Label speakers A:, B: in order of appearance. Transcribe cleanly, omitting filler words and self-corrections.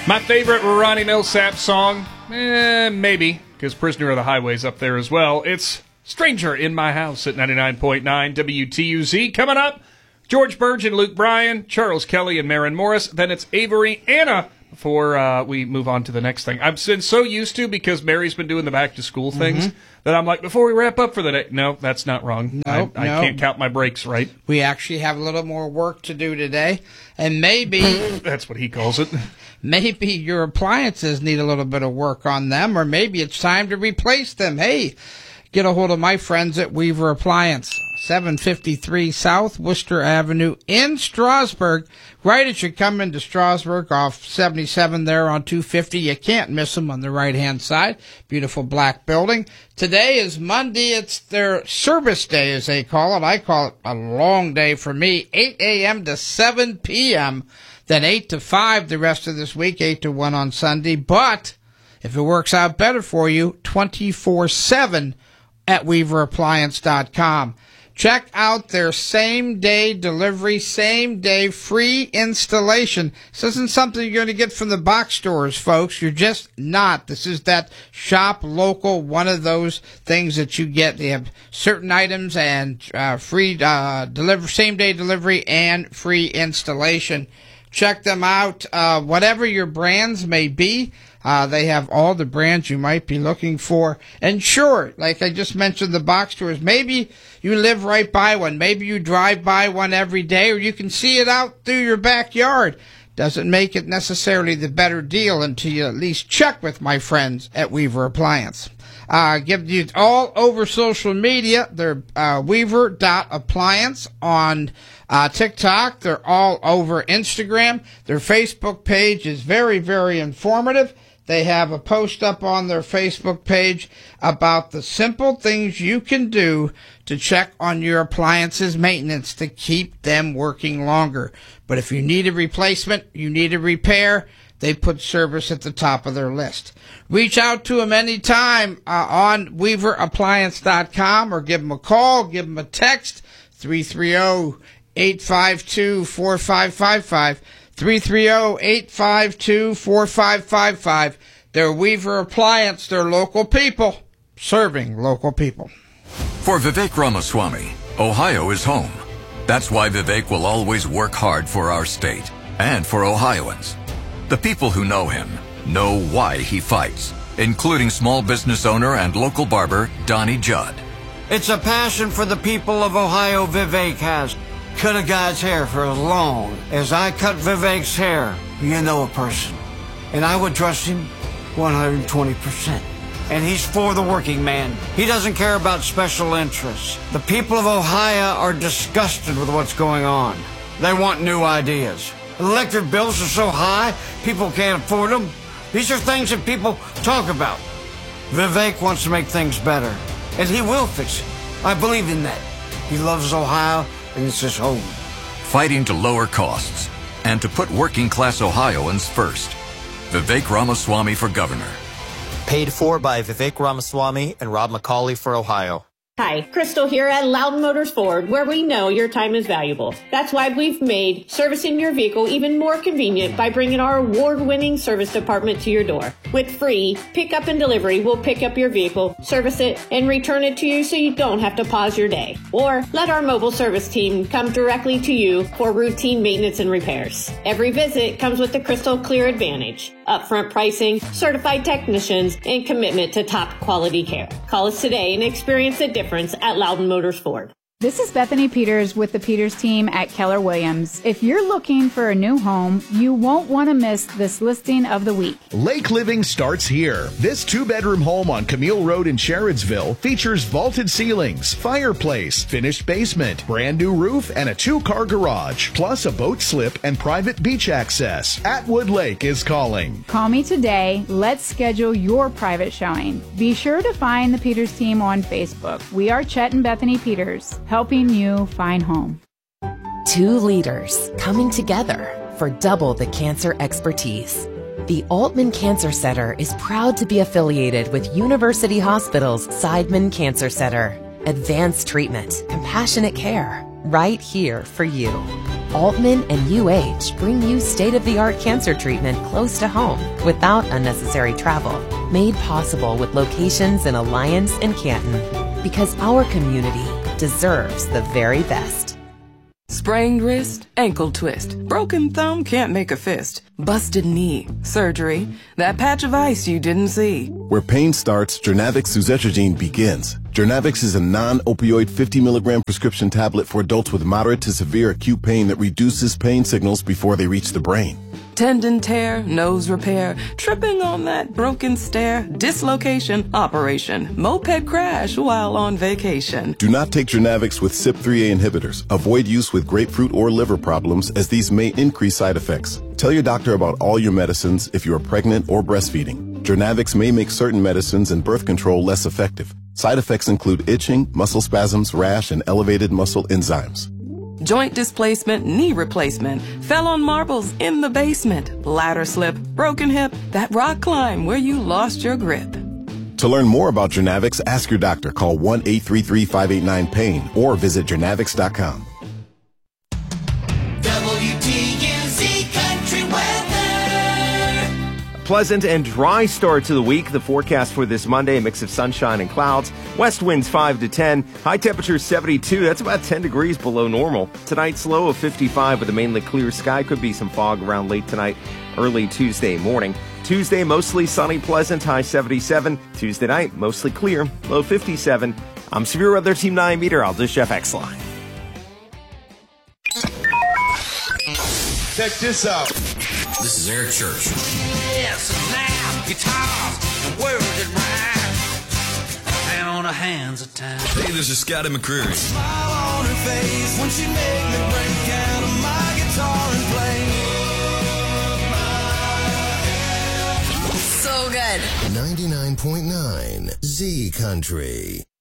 A: My favorite Ronnie Millsap song? Maybe, because Prisoner of the Highway's up there as well. It's Stranger in My House at 99.9 WTUZ. Coming up, George Burge and Luke Bryan, Charles Kelly and Maren Morris. Then it's Avery Anna before we move on to the next thing. I've been so used to, because Mary's been doing the back-to-school things, that I'm like, before we wrap up for the day, no, that's not wrong. I can't count my breaks right.
B: We actually have a little more work to do today, and maybe...
A: That's what he calls it.
B: Maybe your appliances need a little bit of work on them, or maybe it's time to replace them. Hey, get a hold of my friends at Weaver Appliance, 753 South Worcester Avenue in Strasburg. Right as you come into Strasburg off 77 there on 250. You can't miss them on the right-hand side. Beautiful black building. Today is Monday. It's their service day, as they call it. I call it a long day for me, 8 a.m. to 7 p.m., then 8 to 5 the rest of this week, 8 to 1 on Sunday. But if it works out better for you, 24/7 at WeaverAppliance.com. Check out their same-day delivery, same-day free installation. This isn't something you're going to get from the box stores, folks. You're just not. This is that shop local, one of those things that you get. They have certain items and free same-day delivery and free installation. Check them out. Whatever your brands may be, they have all the brands you might be looking for. And sure, like I just mentioned, the box stores, maybe you live right by one. Maybe you drive by one every day, or you can see it out through your backyard. Doesn't make it necessarily the better deal until you at least check with my friends at Weaver Appliance. Give you all over social media. They're Weaver.appliance on TikTok. They're all over Instagram. Their Facebook page is very, very informative. They have a post up on their Facebook page about the simple things you can do to check on your appliances maintenance to keep them working longer. But if you need a replacement, you need a repair, they put service at the top of their list. Reach out to them anytime on WeaverAppliance.com, or give them a call, give them a text, 330-852-4555. 330-852-4555. They're Weaver Appliance. They're local people serving local people.
C: For Vivek Ramaswamy, Ohio is home. That's why Vivek will always work hard for our state and for Ohioans. The people who know him know why he fights, including small business owner and local barber Donnie Judd.
D: It's a passion for the people of Ohio Vivek has. Cut a guy's hair for as long as I cut Vivek's hair. You know a person. And I would trust him 120%. And he's for the working man. He doesn't care about special interests. The people of Ohio are disgusted with what's going on. They want new ideas. Electric bills are so high, people can't afford them. These are things that people talk about. Vivek wants to make things better. And he will fix it. I believe in that. He loves Ohio, and it's his home.
C: Fighting to lower costs and to put working-class Ohioans first. Vivek Ramaswamy for governor.
E: Paid for by Vivek Ramaswamy and Rob McCauley for Ohio.
F: Hi, Crystal here at Loudon Motors Ford, where we know your time is valuable. That's why we've made servicing your vehicle even more convenient by bringing our award-winning service department to your door. With free pickup and delivery, we'll pick up your vehicle, service it, and return it to you so you don't have to pause your day. Or let our mobile service team come directly to you for routine maintenance and repairs. Every visit comes with the Crystal Clear Advantage, upfront pricing, certified technicians, and commitment to top quality care. Call us today and experience the difference at Loudon Motors Ford.
G: This is Bethany Peters with the Peters team at Keller Williams. If you're looking for a new home, you won't want to miss this listing of the week.
H: Lake Living starts here. This 2-bedroom home on Camille Road in Sherrodsville features vaulted ceilings, fireplace, finished basement, brand new roof, and a 2-car garage, plus a boat slip and private beach access. Atwood Lake is calling.
G: Call me today. Let's schedule your private showing. Be sure to find the Peters team on Facebook. We are Chet and Bethany Peters, helping you find home.
I: 2 leaders coming together for double the cancer expertise. The Altman Cancer Center is proud to be affiliated with University Hospital's Seidman Cancer Center. Advanced treatment, compassionate care, right here for you. Altman and UH bring you state-of-the-art cancer treatment close to home without unnecessary travel. Made possible with locations in Alliance and Canton. Because our community deserves the very best.
J: Sprained wrist, ankle twist, broken thumb can't make a fist, busted knee, surgery, that patch of ice you didn't see.
K: Where pain starts, Jernavix suzetrigine begins. Jernavix is a non-opioid 50 milligram prescription tablet for adults with moderate to severe acute pain that reduces pain signals before they reach the brain.
J: Tendon tear, nose repair, tripping on that broken stair, dislocation, operation, moped crash while on vacation.
K: Do not take Jernavix with CYP3A inhibitors. Avoid use with grapefruit or liver problems as these may increase side effects. Tell your doctor about all your medicines if you are pregnant or breastfeeding. Jernavix may make certain medicines and birth control less effective. Side effects include itching, muscle spasms, rash, and elevated muscle enzymes.
J: Joint displacement, knee replacement, fell on marbles in the basement, ladder slip, broken hip, that rock climb where you lost your grip.
K: To learn more about Jernavix, ask your doctor. Call 1-833-589-PAIN or visit jernavix.com.
L: WTUZ Country Weather.
M: Pleasant and dry start to the week. The forecast for this Monday, a mix of sunshine and clouds. West winds 5 to 10. High temperature 72. That's about 10 degrees below normal. Tonight's low of 55 with a mainly clear sky. Could be some fog around late tonight, early Tuesday morning. Tuesday, mostly sunny, pleasant, high 77. Tuesday night, mostly clear, low 57. I'm Severe Weather Team 9 meteorologist Jeff Exline.
N: Check this out.
O: This is Eric Church.
L: Yes, now guitars and words that rhyme, and on her hands of time.
O: Hey, this is Scotty McCreery.
L: Smile on her face when she made me break out of my guitar and play.
O: So good.
P: 99.9 Z Country.